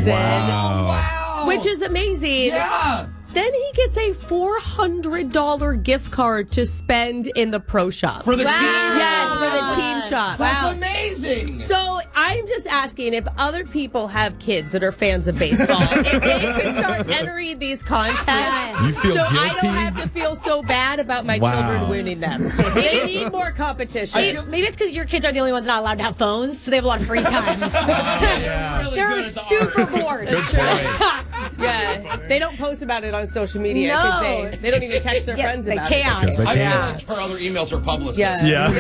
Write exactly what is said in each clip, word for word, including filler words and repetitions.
season. Wow. Wow. Which is amazing. Yeah. Then he gets a four hundred dollars gift card to spend in the pro shop. For the Wow. team? Yes, for the team shop. That's Wow. amazing. So I'm just asking if other people have kids that are fans of baseball, if they could start entering these contests, You feel so I guilty? don't have to feel so bad about my Wow. children winning them. They need more competition. Maybe, maybe it's because your kids are the only ones not allowed to have phones, so they have a lot of free time. Yeah. Really They're good at the super art. bored. That's true. Yeah, they don't post about it on social media because No. they, they don't even text their Yeah, friends they about can't. it. Because they I feel can't. like her other emails are publicists. Yeah.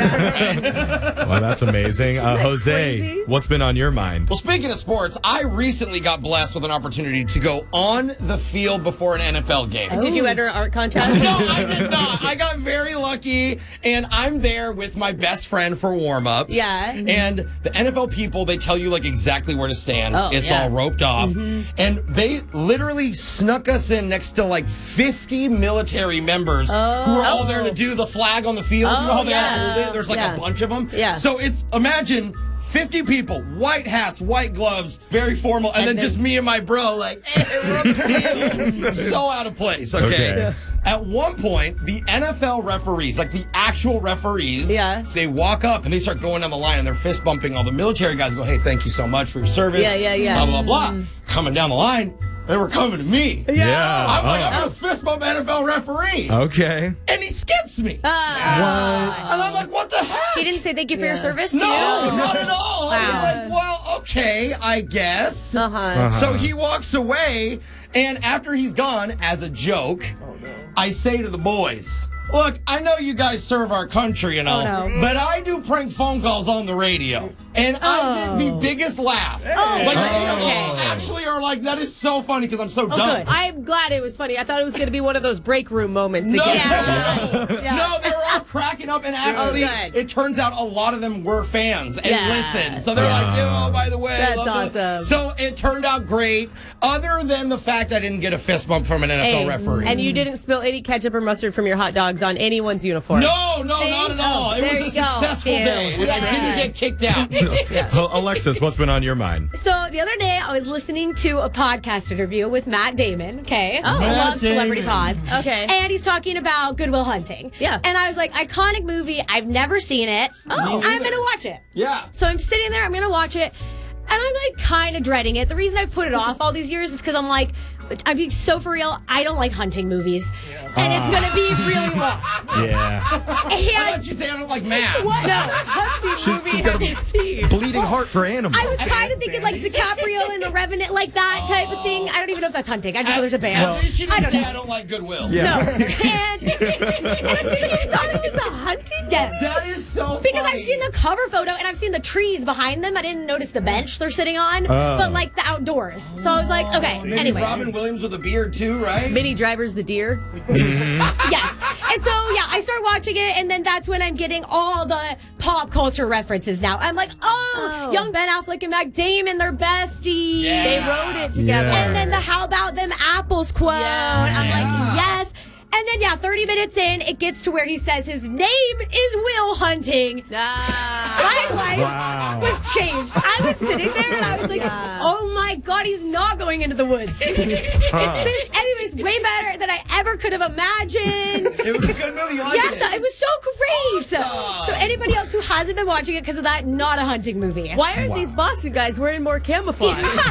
Yeah. Well, that's amazing. Uh, Jose, crazy? what's been on your mind? Well, speaking of sports, I recently got blessed with an opportunity to go on the field before an N F L game. Did you enter an art contest? No, I did not. I got very lucky, and I'm there with my best friend for warm-ups. Yeah. And the N F L people, they tell you, like, exactly where to stand. Oh, it's yeah. all roped off. And they literally snuck us in next to, like, fifty military members who are all there to do the flag on the field. you know how they yeah. all hold it? There's, like, Yeah. a bunch of them. Yeah. So it's, imagine... fifty people, white hats, white gloves, very formal, and, And then, then- just me and my bro, like, hey, we're on the field. So out of place, okay? Okay. At one point, the N F L referees, like the actual referees, Yeah. they walk up and they start going down the line and they're fist bumping all the military guys, go, hey, thank you so much for your service. Yeah, yeah, yeah. Blah, blah, blah. Coming down the line, they were coming to me. Yeah. I'm like, Oh. I'm going to fist bump N F L referee. Okay. And he skips me. Ah. And I'm like, what the heck? He didn't say thank you for your Yeah. service to No, you? not at all. I Wow. was like, well, okay, I guess. Uh-huh. Uh-huh. So he walks away, and after he's gone, as a joke, I say to the boys, look, I know you guys serve our country and all, Oh, no. but I do prank phone calls on the radio. And I get the biggest laugh. Like, Oh, they okay. all actually are like, that is so funny because I'm so dumb. good. I'm glad it was funny. I thought it was going to be one of those break room moments No, again. Yeah. Yeah. no, they were all cracking up, and actually, Oh, good. it turns out a lot of them were fans and Yeah. listened. So they're like, oh, by the way, I That's love this." awesome. So it turned out great, other than the fact I didn't get a fist bump from an N F L Hey, referee. and you didn't spill any ketchup or mustard from your hot dogs on anyone's uniform. no, no, See? not at all. Oh, it there was a you go. successful Ew. day, and I Yeah. didn't get kicked out. Well, Alexis, what's been on your mind? So the other day, I was listening to a podcast interview with Matt Damon. Okay, Oh. I Matt love celebrity Damon. pods. Okay. and he's talking about Good Will Hunting. Yeah. and I was like, iconic movie. I've never seen it. Me I'm neither. gonna watch it. Yeah. So I'm sitting there. I'm gonna watch it, and I'm like kind of dreading it. The reason I put it off all these years is because I'm like, I'm being so for real. I don't like hunting movies, and it's gonna be really long. Yeah. I And thought you say I don't like math. what? No. She's, she's got a bleeding heart for animals. I was kind of thinking like DiCaprio and The Revenant, like that type of thing. I don't even know if that's hunting. I just know there's a bear. At least you I didn't don't say know. I don't like Goodwill. Yeah. No. And, and I've seen the, you thought it was a hunting? Yes. That is so Because funny. I've seen the cover photo and I've seen the trees behind them. I didn't notice the bench they're sitting on, Oh. but like the outdoors. So I was like, okay. Maybe Anyways, Robin Williams with a beard too, right? Minnie Driver's the deer. yes. And so yeah, I start watching it, and then that's when I'm getting all the pop culture references. Now I'm like, oh, Oh. young Ben Affleck and Matt Damon, they're besties. Yeah. They wrote it together. Yeah. And then the "How about them apples" quote. Yeah. I'm Yeah. like, yes. And then yeah, thirty minutes in, it gets to where he says his name is Will Hunting. Ah. My life Wow. was changed. I was sitting there and I was like, Yeah. oh my God, he's not going into the woods. It's this, anyways, way better than I ever could have imagined. It was a good movie. You liked Yes, it? it was so great. Awesome. So anybody else who hasn't been watching it because of that, not a hunting movie. Why aren't these Boston guys wearing more camouflage?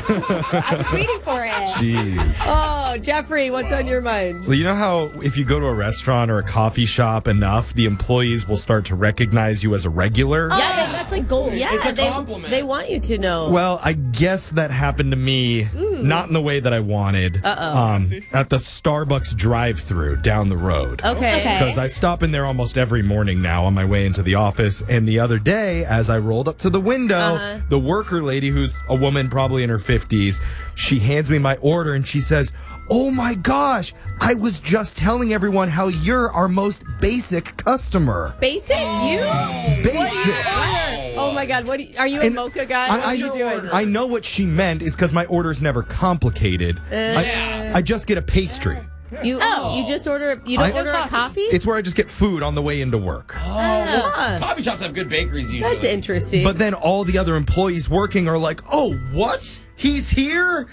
I was waiting for it. Jeez. Oh, Jeffrey, what's on your mind? Well, you know how if you go to a restaurant or a coffee shop enough, the employees will start to recognize you as a regular? Yeah, that- that's like gold. Yeah, It's a they, compliment. they want you to know. Well, I guess that happened to me, not in the way that I wanted. Uh-oh. Um, at the Starbucks drive-thru down the road. okay. Okay. Because I stop in there almost every morning now on my way into the office. And the other day, as I rolled up to the window, Uh-huh. the worker lady, who's a woman probably in her fifties, she hands me my order and she says, "Oh my gosh, I was just telling everyone how you're our most basic customer." Basic? You? Basic. Oh my God! What do you, are you a And mocha guy? I, What I, you doing? I know what she meant is because my order's never complicated. I, I just get a pastry. You you just order you don't I- order a coffee? It's where I just get food on the way into work. Ah, Coffee shops have good bakeries usually. that's interesting. But then all the other employees working are like, "Oh, what? He's here?